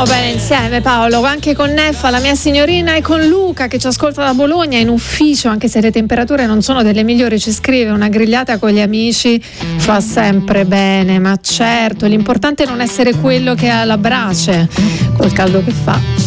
bene insieme, Paolo, anche con Neffa, la mia signorina, e con Luca che ci ascolta da Bologna in ufficio, anche se le temperature non sono delle migliori. Ci scrive: una grigliata con gli amici fa sempre bene, ma certo, l'importante è non essere quello che ha la brace col caldo che fa.